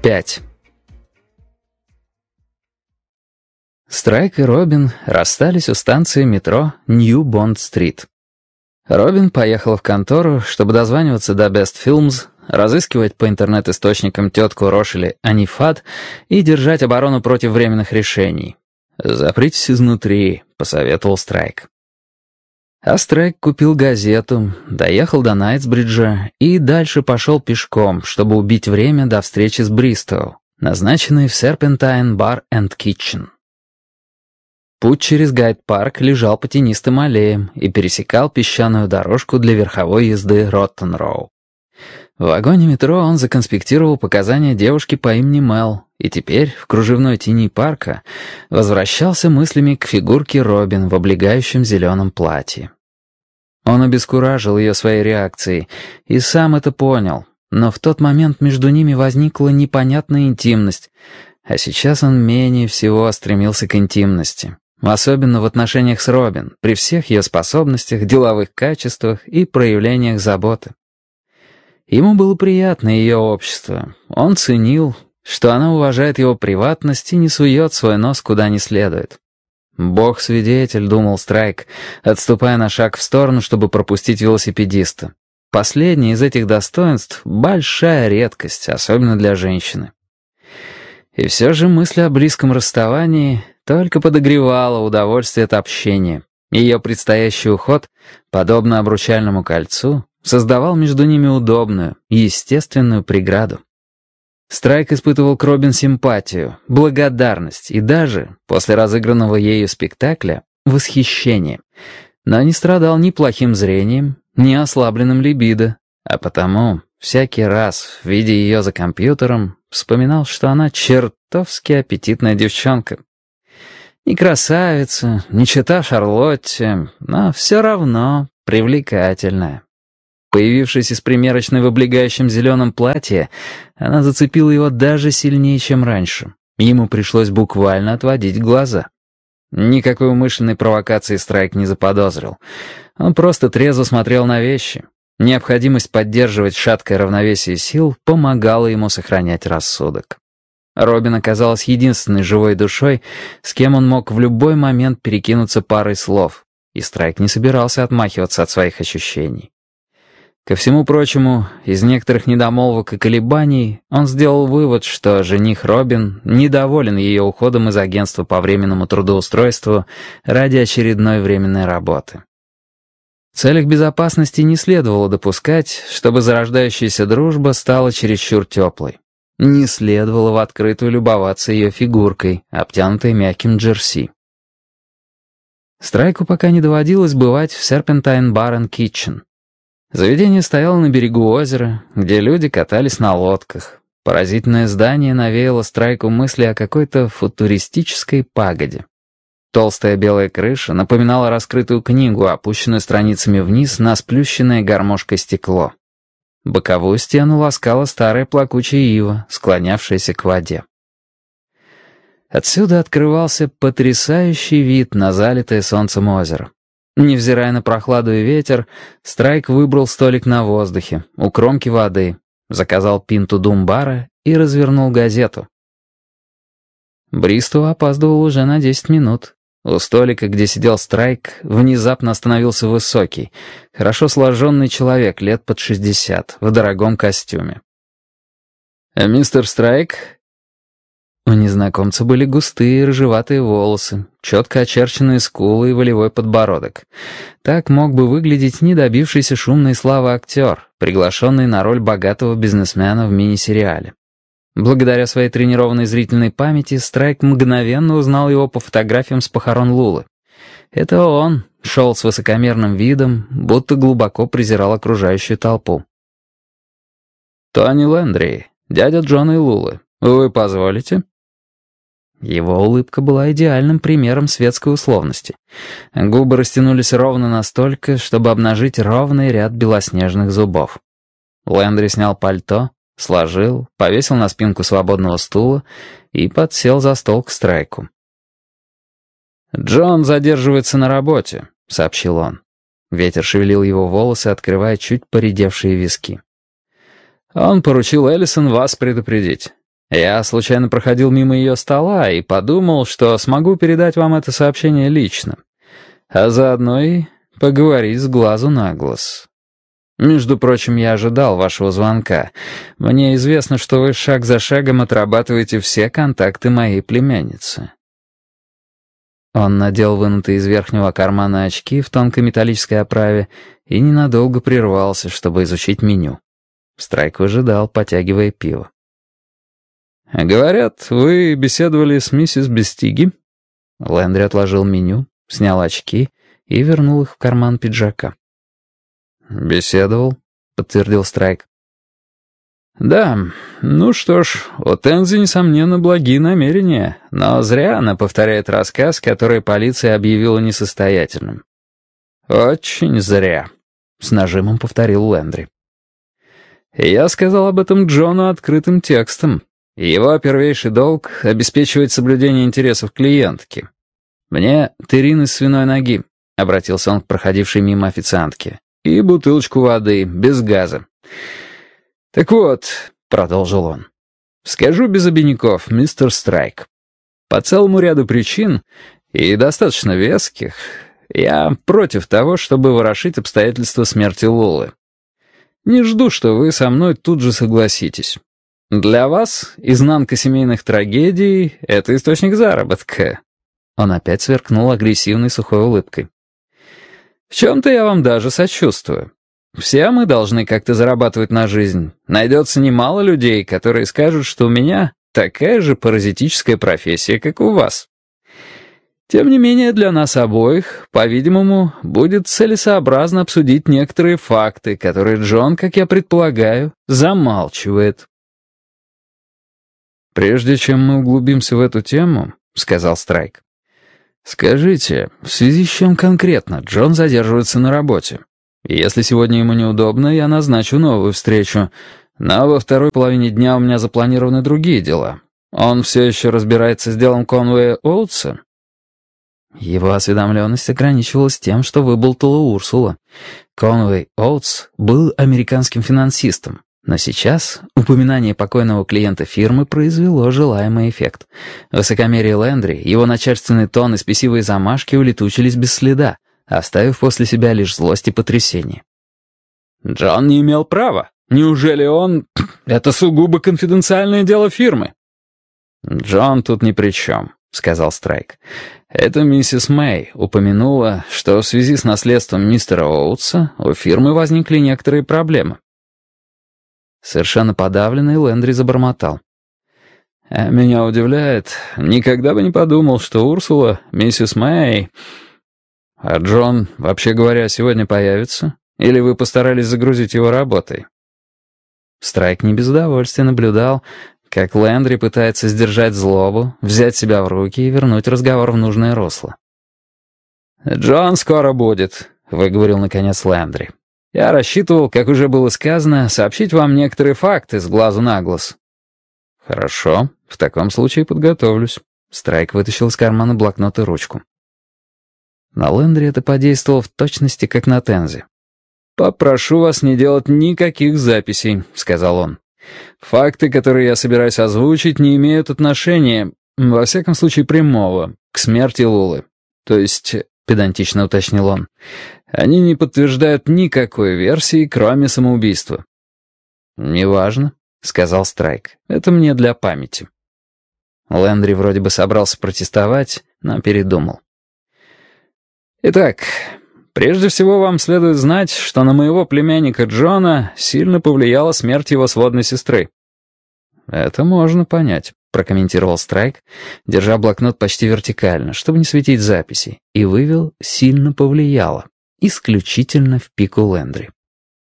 5. Страйк и Робин расстались у станции метро Нью-Бонд-стрит. Робин поехала в контору, чтобы дозваниваться до Best Films, разыскивать по интернет-источникам тетку Рошели Анифат и держать оборону против временных решений. «Запритесь изнутри», — посоветовал Страйк. А Страйк купил газету, доехал до Найтсбриджа и дальше пошел пешком, чтобы убить время до встречи с Бристоу, назначенной в Serpentine Bar and Kitchen. Путь через Гайд-парк лежал по тенистым аллеям и пересекал песчаную дорожку для верховой езды Роттен-Роу. В вагоне метро он законспектировал показания девушки по имени Мел, и теперь, в кружевной тени парка, возвращался мыслями к фигурке Робин в облегающем зеленом платье. Он обескуражил ее своей реакцией и сам это понял, но в тот момент между ними возникла непонятная интимность, а сейчас он менее всего стремился к интимности, особенно в отношениях с Робин, при всех ее способностях, деловых качествах и проявлениях заботы. Ему было приятно ее общество, он ценил, что она уважает его приватность и не сует свой нос куда не следует. «Бог-свидетель», — думал Страйк, отступая на шаг в сторону, чтобы пропустить велосипедиста. Последнее из этих достоинств — большая редкость, особенно для женщины. И все же мысль о близком расставании только подогревала удовольствие от общения. Ее предстоящий уход, подобно обручальному кольцу, создавал между ними удобную, естественную преграду. Страйк испытывал к Робин симпатию, благодарность и даже, после разыгранного ею спектакля, восхищение, но не страдал ни плохим зрением, ни ослабленным либидо, а потому всякий раз, видя ее за компьютером, вспоминал, что она чертовски аппетитная девчонка. Не красавица, не чета Шарлотте, но все равно привлекательная. Появившись из примерочной в облегающем зеленом платье, она зацепила его даже сильнее, чем раньше. Ему пришлось буквально отводить глаза. Никакой умышленной провокации Страйк не заподозрил. Он просто трезво смотрел на вещи. Необходимость поддерживать шаткое равновесие сил помогала ему сохранять рассудок. Робин оказалась единственной живой душой, с кем он мог в любой момент перекинуться парой слов, и Страйк не собирался отмахиваться от своих ощущений. Ко всему прочему, из некоторых недомолвок и колебаний он сделал вывод, что жених Робин недоволен ее уходом из агентства по временному трудоустройству ради очередной временной работы. В целях безопасности не следовало допускать, чтобы зарождающаяся дружба стала чересчур теплой. Не следовало в открытую любоваться ее фигуркой, обтянутой мягким джерси. Страйку пока не доводилось бывать в Serpentine Bar and Kitchen. Заведение стояло на берегу озера, где люди катались на лодках. Поразительное здание навеяло Страйку мысли о какой-то футуристической пагоде. Толстая белая крыша напоминала раскрытую книгу, опущенную страницами вниз на сплющенное гармошкой стекло. Боковую стену ласкала старая плакучая ива, склонявшаяся к воде. Отсюда открывался потрясающий вид на залитое солнцем озеро. Невзирая на прохладу и ветер, Страйк выбрал столик на воздухе, у кромки воды, заказал пинту думбара и развернул газету. Бристоу опаздывал уже на 10 минут. У столика, где сидел Страйк, внезапно остановился высокий, хорошо сложенный человек лет под 60, в дорогом костюме. «Мистер Страйк?» У незнакомца были густые рыжеватые волосы, четко очерченные скулы и волевой подбородок. Так мог бы выглядеть не добившийся шумной славы актер, приглашенный на роль богатого бизнесмена в мини-сериале. Благодаря своей тренированной зрительной памяти Страйк мгновенно узнал его по фотографиям с похорон Лулы. Это он шел с высокомерным видом, будто глубоко презирал окружающую толпу. «Тони Лэндри, дядя Джона и Лулы, вы позволите?» Его улыбка была идеальным примером светской условности. Губы растянулись ровно настолько, чтобы обнажить ровный ряд белоснежных зубов. Лэндри снял пальто, сложил, повесил на спинку свободного стула и подсел за стол к Страйку. «Джон задерживается на работе», — сообщил он. Ветер шевелил его волосы, открывая чуть поредевшие виски. «Он поручил Эллисон вас предупредить. Я случайно проходил мимо ее стола и подумал, что смогу передать вам это сообщение лично, а заодно и поговорить с глазу на глаз. Между прочим, я ожидал вашего звонка. Мне известно, что вы шаг за шагом отрабатываете все контакты моей племянницы». Он надел вынутые из верхнего кармана очки в тонкой металлической оправе и ненадолго прервался, чтобы изучить меню. Страйк выжидал, потягивая пиво. «Говорят, вы беседовали с миссис Бестиги?» Лэндри отложил меню, снял очки и вернул их в карман пиджака. «Беседовал», — подтвердил Страйк. «Да, ну что ж, у Тензи, несомненно, благие намерения, но зря она повторяет рассказ, который полиция объявила несостоятельным». «Очень зря», — с нажимом повторил Лэндри. «Я сказал об этом Джону открытым текстом. Его первейший долг — обеспечивать соблюдение интересов клиентки. Мне тырин из свиной ноги», — обратился он к проходившей мимо официантке, «и бутылочку воды, без газа. «Так вот», — продолжил он, — «скажу без обиняков, мистер Страйк. По целому ряду причин, и достаточно веских, я против того, чтобы ворошить обстоятельства смерти Лолы. Не жду, что вы со мной тут же согласитесь. Для вас изнанка семейных трагедий — это источник заработка». Он опять сверкнул агрессивной сухой улыбкой. «В чем-то я вам даже сочувствую. Все мы должны как-то зарабатывать на жизнь. Найдется немало людей, которые скажут, что у меня такая же паразитическая профессия, как у вас. Тем не менее, для нас обоих, по-видимому, будет целесообразно обсудить некоторые факты, которые Джон, как я предполагаю, замалчивает». «Прежде чем мы углубимся в эту тему, — сказал Страйк, — скажите, в связи с чем конкретно Джон задерживается на работе? Если сегодня ему неудобно, я назначу новую встречу, но во второй половине дня у меня запланированы другие дела. Он все еще разбирается с делом Конвея Оутса?» Его осведомленность ограничивалась тем, что выболтала Урсула. Конвей Оутс был американским финансистом, но сейчас упоминание покойного клиента фирмы произвело желаемый эффект. Высокомерие Лэндри, его начальственный тон и спесивые замашки улетучились без следа, оставив после себя лишь злость и потрясение. «Джон не имел права. Неужели он... Это сугубо конфиденциальное дело фирмы?» «Джон тут ни при чем», — сказал Страйк. «Это миссис Мэй упомянула, что в связи с наследством мистера Оутса у фирмы возникли некоторые проблемы». Совершенно подавленный Лэндри забормотал. «Меня удивляет. Никогда бы не подумал, что Урсула, миссис Мэй... А Джон, вообще говоря, сегодня появится? Или вы постарались загрузить его работой?» Страйк не без удовольствия наблюдал, как Лэндри пытается сдержать злобу, взять себя в руки и вернуть разговор в нужное русло. «Джон скоро будет», — выговорил наконец Лэндри. «Я рассчитывал, как уже было сказано, сообщить вам некоторые факты с глазу на глаз». «Хорошо, в таком случае подготовлюсь». Страйк вытащил из кармана блокнот и ручку. На Лэндри это подействовало в точности, как на Тензи. «Попрошу вас не делать никаких записей», — сказал он. «Факты, которые я собираюсь озвучить, не имеют отношения, во всяком случае прямого, к смерти Лулы. То есть, — педантично уточнил он, — они не подтверждают никакой версии, кроме самоубийства». «Неважно», — сказал Страйк. «Это мне для памяти». Лэндри вроде бы собрался протестовать, но передумал. «Итак, прежде всего вам следует знать, что на моего племянника Джона сильно повлияла смерть его сводной сестры». «Это можно понять», — прокомментировал Страйк, держа блокнот почти вертикально, чтобы не светить записи, и вывел «сильно повлияло», исключительно в пику Лэндри.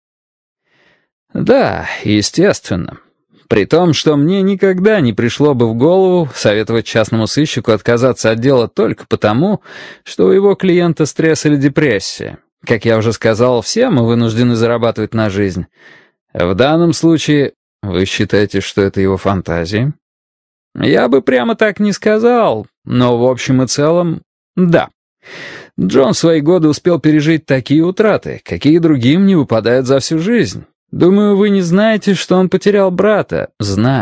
«Да, естественно. При том, что мне никогда не пришло бы в голову советовать частному сыщику отказаться от дела только потому, что у его клиента стресс или депрессия. Как я уже сказал, все мы вынуждены зарабатывать на жизнь. В данном случае вы считаете, что это его фантазии? Я бы прямо так не сказал, но в общем и целом, да. Джон в свои годы успел пережить такие утраты, какие другим не выпадают за всю жизнь. Думаю, вы не знаете, что он потерял брата. Знаю.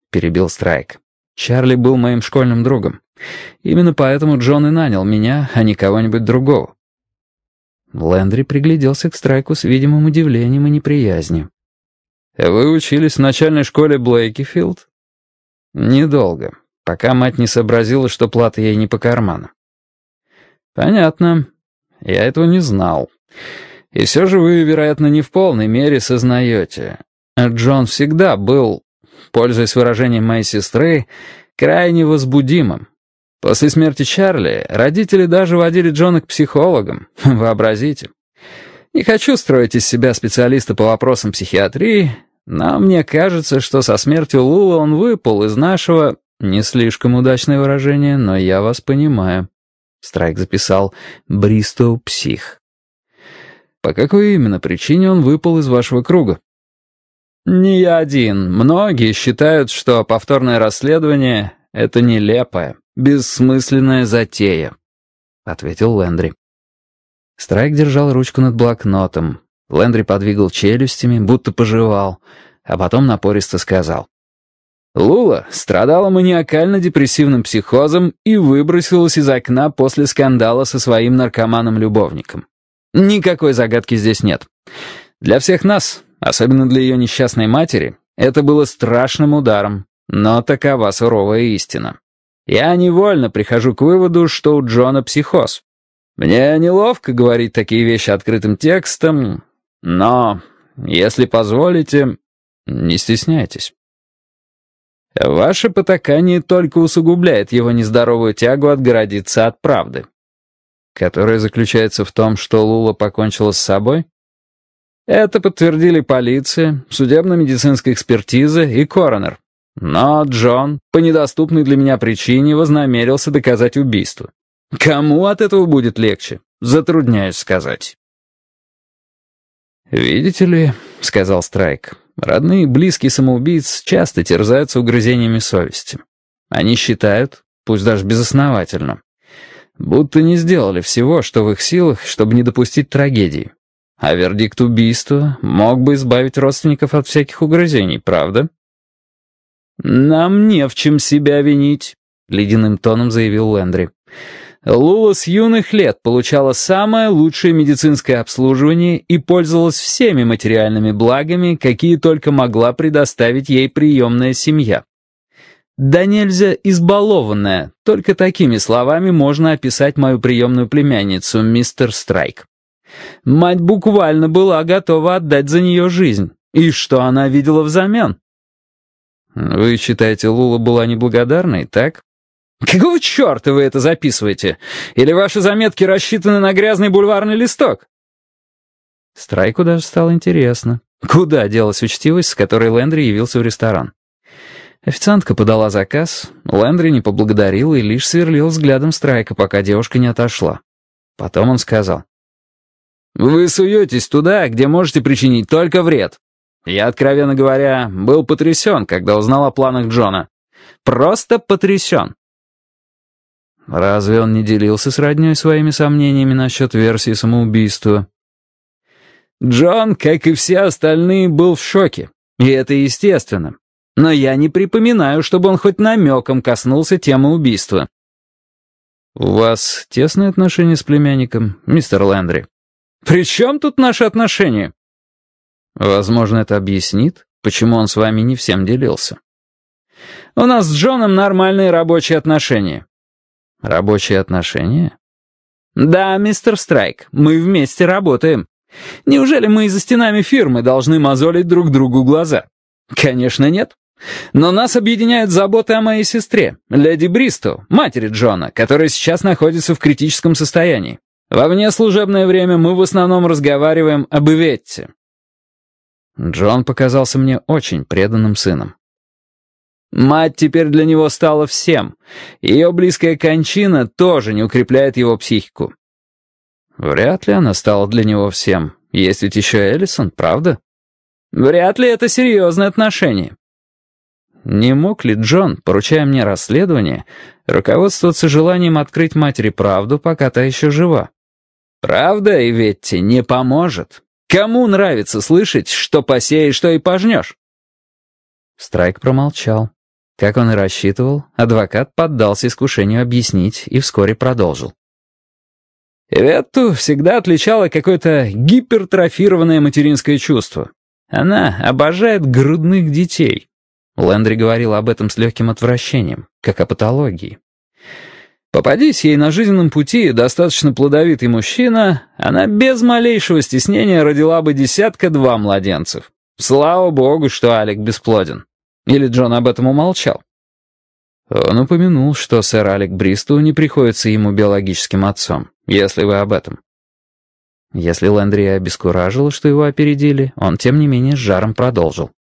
— перебил Страйк. «Чарли был моим школьным другом. Именно поэтому Джон и нанял меня, а не кого-нибудь другого». Лэндри пригляделся к Страйку с видимым удивлением и неприязнью. «Вы учились в начальной школе Блейкифилд?» «Недолго, пока мать не сообразила, что плата ей не по карману». «Понятно. Я этого не знал. И все же вы, вероятно, не в полной мере сознаете. Джон всегда был, пользуясь выражением моей сестры, крайне возбудимым. После смерти Чарли родители даже водили Джона к психологам, вообразите. Не хочу строить из себя специалиста по вопросам психиатрии, но мне кажется, что со смертью Лулы он выпал из нашего... Не слишком удачное выражение, но я вас понимаю». Страйк записал «Бристоу псих». «По какой именно причине он выпал из вашего круга?» «Не я один. Многие считают, что повторное расследование — это нелепая, бессмысленная затея», — ответил Лэндри. Страйк держал ручку над блокнотом. Лэндри подвигал челюстями, будто пожевал, а потом напористо сказал. «Лула страдала маниакально-депрессивным психозом и выбросилась из окна после скандала со своим наркоманом-любовником. Никакой загадки здесь нет. Для всех нас, особенно для ее несчастной матери, это было страшным ударом, но такова суровая истина. Я невольно прихожу к выводу, что у Джона психоз. Мне неловко говорить такие вещи открытым текстом, но, если позволите, не стесняйтесь. Ваше потакание только усугубляет его нездоровую тягу отгородиться от правды, которая заключается в том, что Лула покончила с собой. Это подтвердили полиция, судебно-медицинская экспертиза и коронер. Но Джон, по недоступной для меня причине, вознамерился доказать убийство. Кому от этого будет легче? Затрудняюсь сказать. «Видите ли, — сказал Страйк, — родные и близкие самоубийц часто терзаются угрызениями совести. Они считают, пусть даже безосновательно, будто не сделали всего, что в их силах, чтобы не допустить трагедии. А вердикт убийства мог бы избавить родственников от всяких угрызений, правда?» «Нам не в чем себя винить», — ледяным тоном заявил Лэндри. «Лула с юных лет получала самое лучшее медицинское обслуживание и пользовалась всеми материальными благами, какие только могла предоставить ей приемная семья. Да нельзя избалованная, только такими словами можно описать мою приемную племянницу, мистер Страйк. Мать буквально была готова отдать за нее жизнь. И что она видела взамен?» «Вы считаете, Лула была неблагодарной, так?» «Какого черта вы это записываете? Или ваши заметки рассчитаны на грязный бульварный листок?» Страйку даже стало интересно, куда делась учтивость, с которой Лэндри явился в ресторан. Официантка подала заказ, Лэндри не поблагодарил и лишь сверлил взглядом Страйка, пока девушка не отошла. Потом он сказал. «Вы суетесь туда, где можете причинить только вред. Я, откровенно говоря, был потрясен, когда узнал о планах Джона. Просто потрясен». Разве он не делился с роднёй своими сомнениями насчет версии самоубийства? «Джон, как и все остальные, был в шоке, и это естественно. Но я не припоминаю, чтобы он хоть намеком коснулся темы убийства». «У вас тесные отношения с племянником, мистер Лэндри?» «При чем тут наши отношения?» «Возможно, это объяснит, почему он с вами не всем делился». «У нас с Джоном нормальные рабочие отношения». «Рабочие отношения?» «Да, мистер Страйк, мы вместе работаем. Неужели мы и за стенами фирмы должны мозолить друг другу глаза? Конечно, нет. Но нас объединяют заботы о моей сестре, леди Бристоу, матери Джона, которая сейчас находится в критическом состоянии. Во внеслужебное время мы в основном разговариваем об Иветте». Джон показался мне очень преданным сыном. «Мать теперь для него стала всем. Ее близкая кончина тоже не укрепляет его психику». «Вряд ли она стала для него всем. Есть ведь еще Эллисон, правда?» «Вряд ли это серьезное отношение». Не мог ли Джон, поручая мне расследование, руководствоваться желанием открыть матери правду, пока та еще жива? «Правда, Иветте, не поможет. Кому нравится слышать, что посеешь, что и пожнешь?» Страйк промолчал. Как он и рассчитывал, адвокат поддался искушению объяснить и вскоре продолжил. Иветту всегда отличало какое-то гипертрофированное материнское чувство. Она обожает грудных детей. Лэндри говорил об этом с легким отвращением, как о патологии. Попадись ей на жизненном пути достаточно плодовитый мужчина, она без малейшего стеснения родила бы 10-2 младенцев. Слава богу, что Алек бесплоден. Или Джон об этом умолчал? Он упомянул, что сэр Алек Бристоу не приходится ему биологическим отцом, если вы об этом. Если Лэндри обескуражило, что его опередили, он, тем не менее, с жаром продолжил.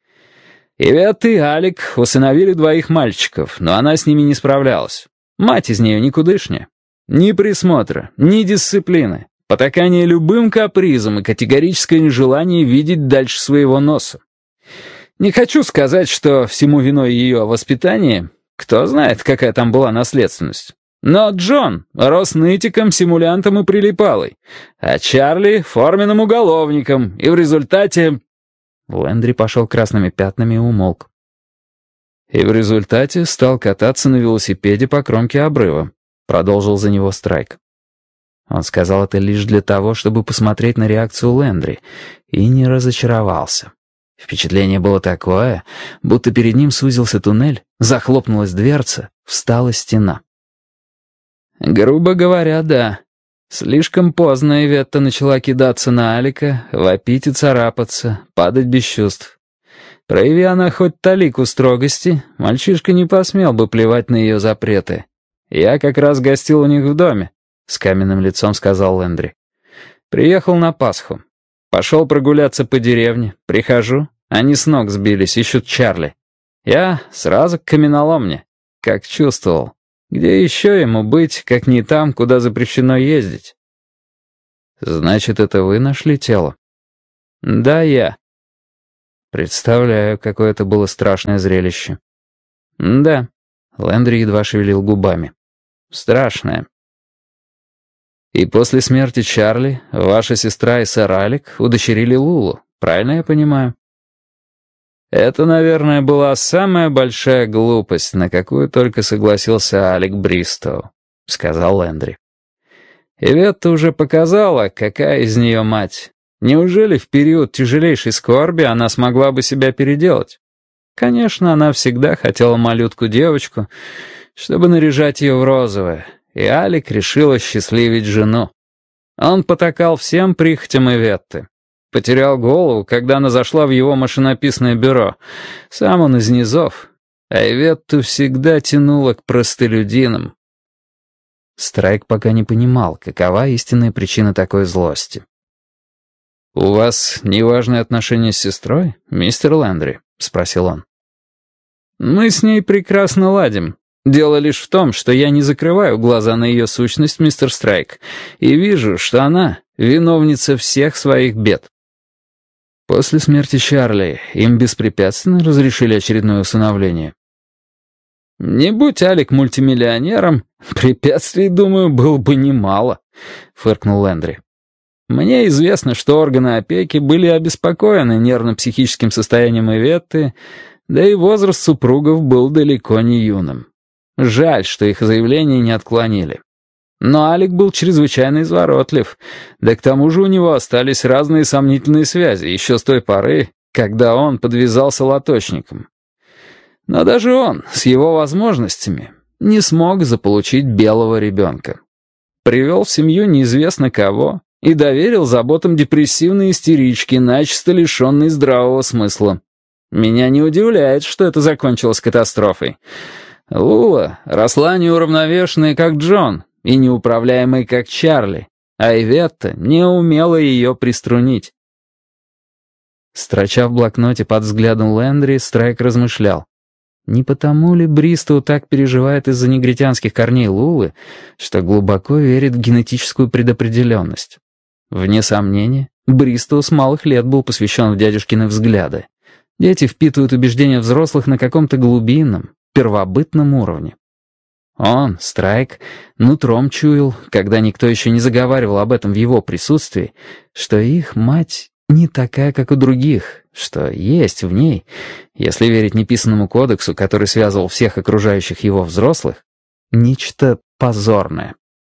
Ивет и Алек усыновили 2 мальчиков, но она с ними не справлялась. Мать из нее никудышняя. Ни присмотра, ни дисциплины, потакание любым капризом и категорическое нежелание видеть дальше своего носа. Не хочу сказать, что всему виной ее воспитание. Кто знает, какая там была наследственность. Но Джон рос нытиком, симулянтом и прилипалой, а Чарли — форменным уголовником, и в результате... Лэндри пошел красными пятнами и умолк. И в результате стал кататься на велосипеде по кромке обрыва, продолжил за него Страйк. Он сказал это лишь для того, чтобы посмотреть на реакцию Лэндри, и не разочаровался. Впечатление было такое, будто перед ним сузился туннель, захлопнулась дверца, встала стена. Грубо говоря, да. Слишком поздно Иветта начала кидаться на Алика, вопить и царапаться, падать без чувств. Прояви она хоть талику строгости, мальчишка не посмел бы плевать на ее запреты. Я как раз гостил у них в доме, — с каменным лицом сказал Лэндри. Приехал на Пасху. Пошел прогуляться по деревне. Прихожу, они с ног сбились, ищут Чарли. Я сразу к каменоломне, как чувствовал. Где еще ему быть, как не там, куда запрещено ездить? Значит, это вы нашли тело? Да, я. Представляю, какое это было страшное зрелище. Да, Лэндри едва шевелил губами. Страшное. И после смерти Чарли ваша сестра и сэр Алек удочерили Лулу, правильно я понимаю? Это, наверное, была самая большая глупость, на какую только согласился Алек Бристоу, сказал Лэндри. Иветта уже показала, какая из нее мать. Неужели в период тяжелейшей скорби она смогла бы себя переделать? Конечно, она всегда хотела малютку-девочку, чтобы наряжать ее в розовое, и Алек решил осчастливить жену. Он потакал всем прихотям Иветты. Потерял голову, когда она зашла в его машинописное бюро. Сам он из низов, а Иветту всегда тянуло к простолюдинам. Страйк пока не понимал, какова истинная причина такой злости. «У вас неважные отношения с сестрой, мистер Лэндри?» — спросил он. «Мы с ней прекрасно ладим. Дело лишь в том, что я не закрываю глаза на ее сущность, мистер Страйк, и вижу, что она виновница всех своих бед». После смерти Чарли им беспрепятственно разрешили очередное усыновление. «Не будь Алек мультимиллионером, препятствий, думаю, было бы немало», — фыркнул Лэндри. «Мне известно, что органы опеки были обеспокоены нервно-психическим состоянием Иветты, да и возраст супругов был далеко не юным. Жаль, что их заявление не отклонили. Но Алек был чрезвычайно изворотлив, да к тому же у него остались разные сомнительные связи еще с той поры, когда он подвязался лоточником. Но даже он, с его возможностями, не смог заполучить белого ребенка. Привел в семью неизвестно кого и доверил заботам депрессивной истерички, начисто лишенной здравого смысла. Меня не удивляет, что это закончилось катастрофой. Лула росла неуравновешенной, как Джон, и неуправляемой, как Чарли, а Иветта не умела ее приструнить. Строча в блокноте под взглядом Лэндри, Страйк размышлял. Не потому ли Бристоу так переживает из-за негритянских корней Лулы, что глубоко верит в генетическую предопределенность? Вне сомнения, Бристоу с малых лет был посвящен в дядюшкины взгляды. Дети впитывают убеждения взрослых на каком-то глубинном, первобытном уровне. Он, Страйк, нутром чуял, когда никто еще не заговаривал об этом в его присутствии, что их мать не такая, как у других, что есть в ней, если верить неписанному кодексу, который связывал всех окружающих его взрослых, нечто позорное.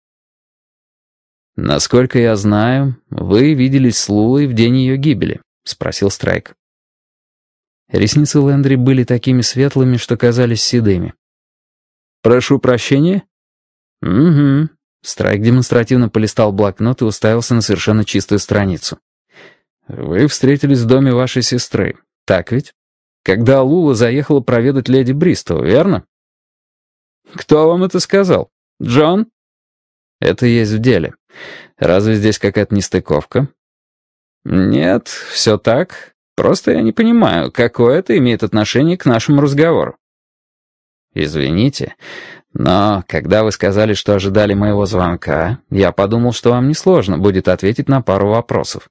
«Насколько я знаю, вы виделись с Лулой в день ее гибели», — спросил Страйк. Ресницы Лэндри были такими светлыми, что казались седыми. «Прошу прощения?» «Угу». Страйк демонстративно полистал блокнот и уставился на совершенно чистую страницу. «Вы встретились в доме вашей сестры, так ведь? Когда Лула заехала проведать леди Бристоу, верно?» «Кто вам это сказал? Джон?» «Это есть в деле. Разве здесь какая-то нестыковка?» «Нет, все так. Просто я не понимаю, какое это имеет отношение к нашему разговору». «Извините, но когда вы сказали, что ожидали моего звонка, я подумал, что вам несложно будет ответить на пару вопросов».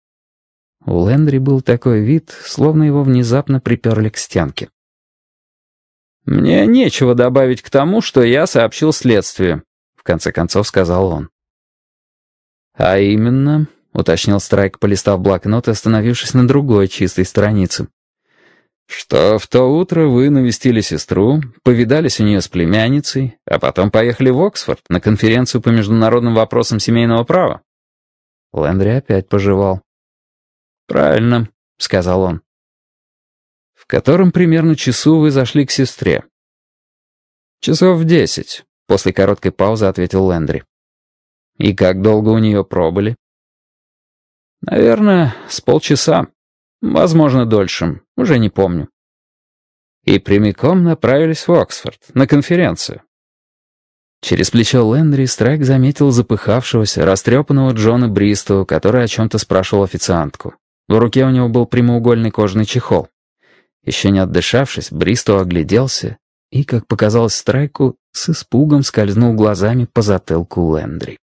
У Лэндри был такой вид, словно его внезапно приперли к стенке. «Мне нечего добавить к тому, что я сообщил следствию», — в конце концов сказал он. «А именно», — уточнил Страйк, полистав блокнот и остановившись на другой чистой странице, «что в то утро вы навестили сестру, повидались у нее с племянницей, а потом поехали в Оксфорд на конференцию по международным вопросам семейного права». Лэндри опять пожевал. «Правильно», — сказал он. «В котором примерно часу вы зашли к сестре?» «Часов в 10», — после короткой паузы ответил Лэндри. «И как долго у нее пробыли?» «Наверное, с полчаса. Возможно, дольше. Уже не помню». «И прямиком направились в Оксфорд, на конференцию». Через плечо Лэндри Страйк заметил запыхавшегося, растрепанного Джона Бристоу, который о чем-то спрашивал официантку. В руке у него был прямоугольный кожаный чехол. Еще не отдышавшись, Бристоу огляделся и, как показалось Страйку, с испугом скользнул глазами по затылку Лэндри.